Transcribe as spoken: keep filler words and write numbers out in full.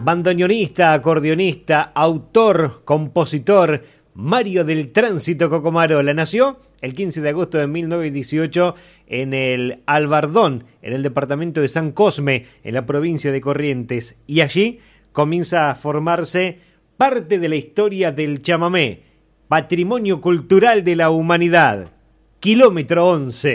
bandoneonista, acordeonista, autor, compositor, Mario del Tránsito Cocomarola. Nació el quince de agosto de mil novecientos dieciocho en el Albardón, en el departamento de San Cosme, en la provincia de Corrientes. Y allí comienza a formarse parte de la historia del chamamé, patrimonio cultural de la humanidad. Kilómetro once.